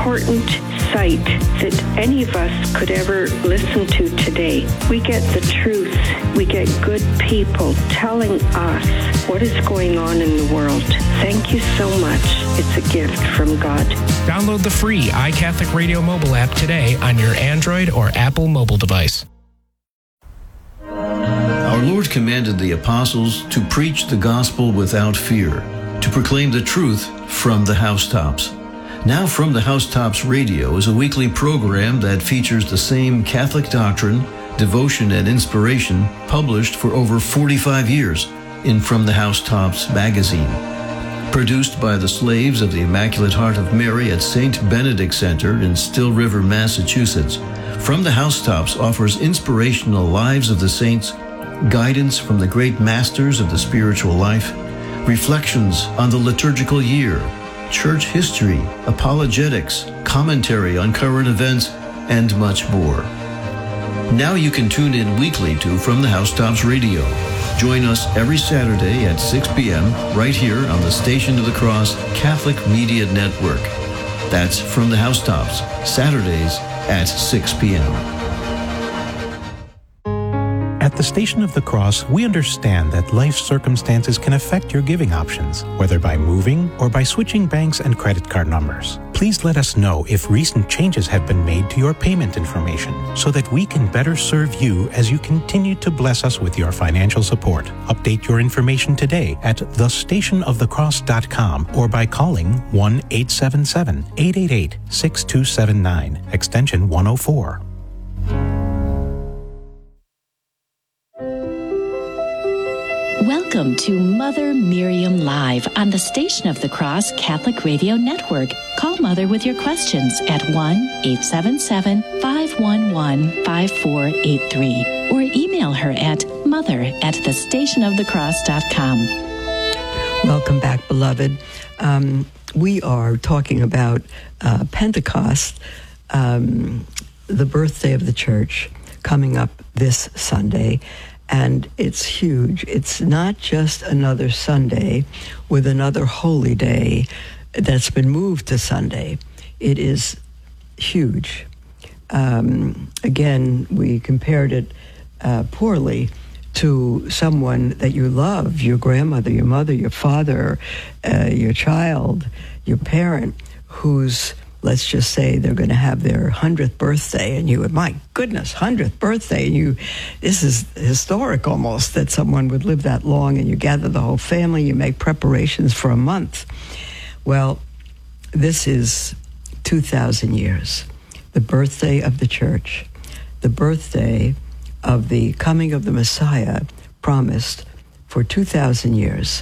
important site that any of us could ever listen to today. We get the truth. We get good people telling us what is going on in the world. Thank you so much. It's a gift from God. Download the free iCatholic Radio mobile app today on your Android or Apple mobile device. Our Lord commanded the apostles to preach the gospel without fear, to proclaim the truth from the housetops. Now From the Housetops Radio is a weekly program that features the same Catholic doctrine, devotion, and inspiration published for over 45 years in From the Housetops magazine. Produced by the slaves of the Immaculate Heart of Mary at St. Benedict Center in Still River, Massachusetts, From the Housetops offers inspirational lives of the saints, guidance from the great masters of the spiritual life, reflections on the liturgical year, church history, apologetics, commentary on current events, and much more. Now you can tune in weekly to From the Housetops Radio. Join us every Saturday at 6 p.m. right here on the Station of the Cross Catholic Media Network. That's From the Housetops, Saturdays at 6 p.m. At the Station of the Cross, we understand that life circumstances can affect your giving options, whether by moving or by switching banks and credit card numbers. Please let us know if recent changes have been made to your payment information so that we can better serve you as you continue to bless us with your financial support. Update your information today at thestationofthecross.com or by calling 1-877-888-6279, extension 104. Welcome to Mother Miriam Live on the Station of the Cross Catholic Radio Network. Call Mother with your questions at 1-877-511-5483 or email her at mother@thestationofthecross.com. Welcome back, beloved. We are talking about Pentecost, the birthday of the church, coming up this Sunday. And it's huge. It's not just another Sunday with another holy day that's been moved to Sunday. It is huge. Again, we compared it poorly to someone that you love, your grandmother, your mother, your father, your child, your parent, who's, let's just say they're going to have their 100th birthday, and you would, my goodness, 100th birthday, and this is historic almost that someone would live that long, and you gather the whole family, you make preparations for a month. Well, this is 2,000 years, the birthday of the church, the birthday of the coming of the Messiah promised for 2,000 years.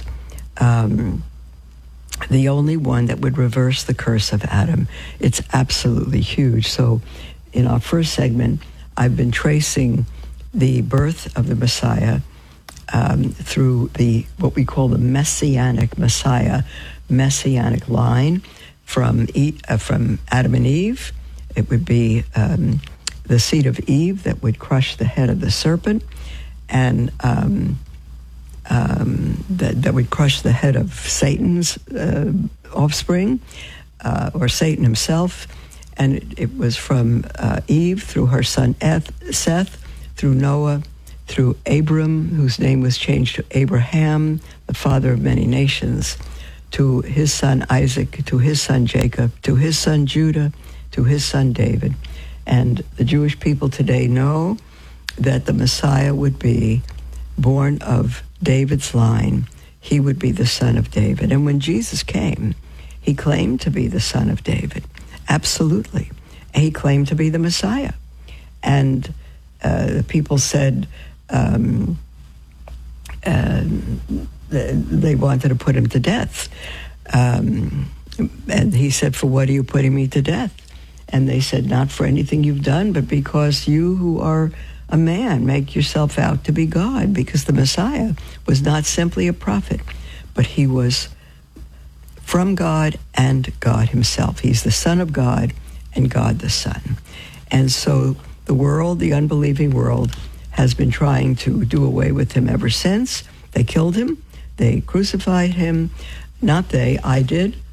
The only one that would reverse the curse of Adam. It's absolutely huge. So in our first segment, I've been tracing the birth of the Messiah through what we call the Messianic Messiah, Messianic line from Adam and Eve. It would be the seed of Eve that would crush the head of the serpent, and that would crush the head of Satan's offspring, or Satan himself. And it was from Eve through her son Seth, through Noah, through Abram, whose name was changed to Abraham, the father of many nations, to his son Isaac, to his son Jacob, to his son Judah, to his son David. And the Jewish people today know that the Messiah would be born of David's line. He would be the son of David. And when Jesus came, he claimed to be the son of David. Absolutely. He claimed to be the Messiah. And the people said they wanted to put him to death. And he said, "For what are you putting me to death?" And they said, "Not for anything you've done, but because you who are a man make yourself out to be God," because the Messiah was not simply a prophet, but he was from God and God himself. He's the Son of God and God the Son. And so the world, the unbelieving world, has been trying to do away with him ever since. They killed him. They crucified him. Not they, I did.